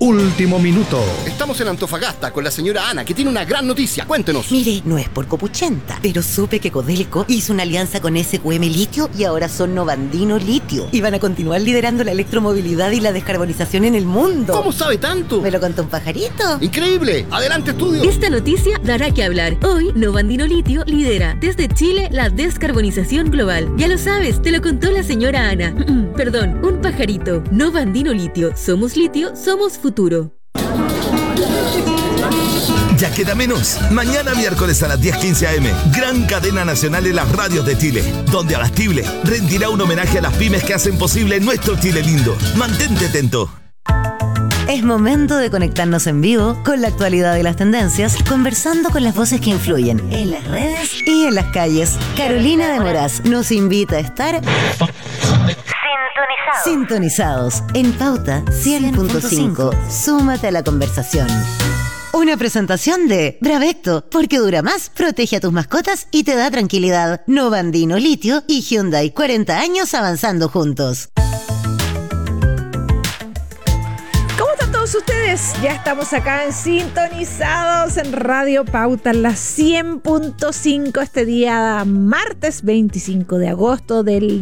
último minuto. Estamos en Antofagasta con la señora Ana, que tiene una gran noticia. Cuéntenos. Mire, no es por copuchenta, pero supe que Codelco hizo una alianza con SQM Litio y ahora son Novandino Litio. Y van a continuar liderando la electromovilidad y la descarbonización en el mundo. ¿Cómo sabe tanto? ¿Me lo contó un pajarito? ¡Increíble! ¡Adelante, estudio! Esta noticia dará que hablar. Hoy, Novandino Litio lidera desde Chile la descarbonización global. Ya lo sabes, te lo contó la señora Ana. Perdón, un pajarito. Novandino Litio. Somos litio, somos futuro. Ya queda menos. Mañana miércoles a las 10:15 a.m. Gran cadena nacional en las radios de Chile, donde Abastible rendirá un homenaje a las pymes que hacen posible nuestro Chile lindo. Mantente atento. Es momento de conectarnos en vivo con la actualidad de las tendencias, conversando con las voces que influyen en las redes y en las calles. Carolina de Moraz nos invita a estar sintonizados en Pauta 100.5. Súmate a la conversación. Una presentación de Bravecto, porque dura más, protege a tus mascotas y te da tranquilidad. Novandino Litio y Hyundai, 40 años avanzando juntos. ¿Cómo están todos ustedes? Ya estamos acá en Sintonizados en Radio Pauta, la 100.5, este día martes 25 de agosto del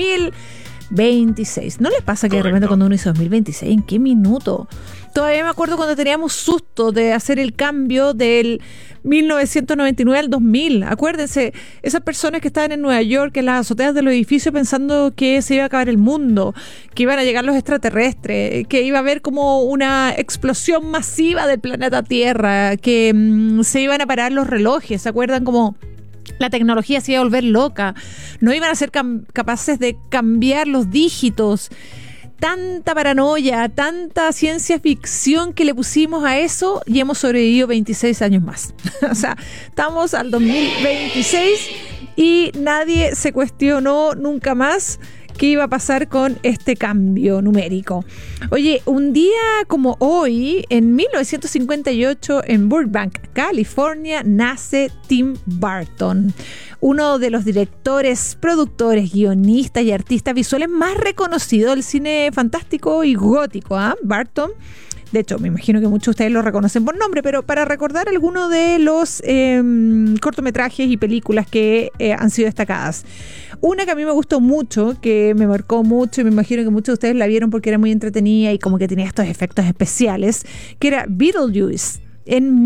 2026. ¿No les pasa que de repente cuando uno dice 2026, ¿en qué minuto? Todavía me acuerdo cuando teníamos susto de hacer el cambio del 1999 al 2000. Acuérdense, esas personas que estaban en Nueva York, en las azoteas de los edificios, pensando que se iba a acabar el mundo, que iban a llegar los extraterrestres, que iba a haber como una explosión masiva del planeta Tierra, que se iban a parar los relojes. ¿Se acuerdan cómo la tecnología se iba a volver loca? No iban a ser capaces de cambiar los dígitos. Tanta paranoia, tanta ciencia ficción que le pusimos a eso y hemos sobrevivido 26 años más. O sea, estamos al 2026 y nadie se cuestionó nunca más qué iba a pasar con este cambio numérico. Oye, un día como hoy, en 1958, en Burbank, California, nace Tim Burton, uno de los directores, productores, guionistas y artistas visuales más reconocidos del cine fantástico y gótico. Burton, de hecho, me imagino que muchos de ustedes lo reconocen por nombre, pero para recordar algunos de los cortometrajes y películas que han sido destacadas. Una que a mí me gustó mucho, que me marcó mucho y me imagino que muchos de ustedes la vieron porque era muy entretenida y como que tenía estos efectos especiales, que era Beetlejuice, en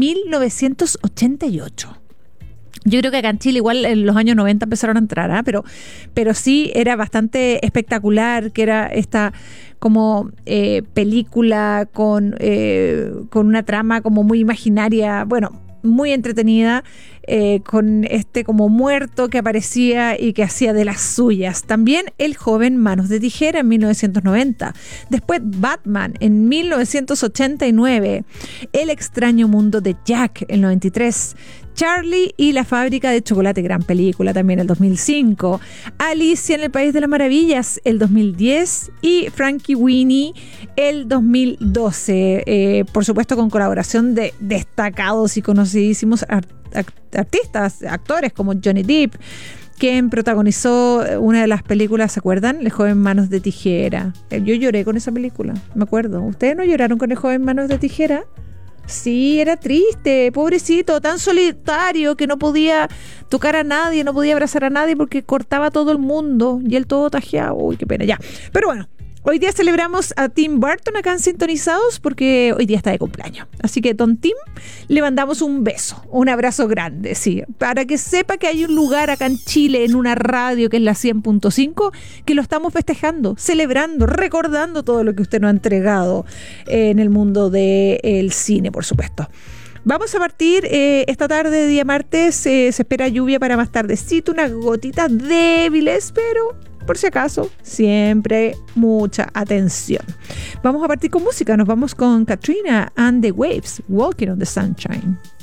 1988. Yo creo que acá en Chile igual en los años 90 empezaron a entrar, pero sí era bastante espectacular, que era esta como película con una trama como muy imaginaria, bueno, muy entretenida, con este como muerto que aparecía y que hacía de las suyas. También El joven Manos de Tijera en 1990. Después Batman en 1989. El extraño mundo de Jack en 93. Charlie y la fábrica de chocolate, gran película también el 2005. Alicia en el País de las Maravillas el 2010 y Frankie Winnie el 2012. Por supuesto con colaboración de destacados y conocidísimos artistas, actores como Johnny Depp, quien protagonizó una de las películas, ¿se acuerdan? El joven Manos de Tijera. Yo lloré con esa película, me acuerdo. ¿Ustedes no lloraron con El joven Manos de Tijera? Sí, era triste, pobrecito, tan solitario que no podía tocar a nadie, no podía abrazar a nadie porque cortaba a todo el mundo y él todo tajeado. Uy, qué pena, ya. Pero bueno, hoy día celebramos a Tim Burton acá en Sintonizados porque hoy día está de cumpleaños. Así que don Tim, le mandamos un beso, un abrazo grande, sí, para que sepa que hay un lugar acá en Chile, en una radio que es la 100.5, que lo estamos festejando, celebrando, recordando todo lo que usted nos ha entregado en el mundo del cine, por supuesto. Vamos a partir esta tarde, día martes, se espera lluvia para más tardecito, unas gotitas débiles, pero por si acaso, siempre mucha atención. Vamos a partir con música, nos vamos con Katrina and the Waves, Walking on the Sunshine.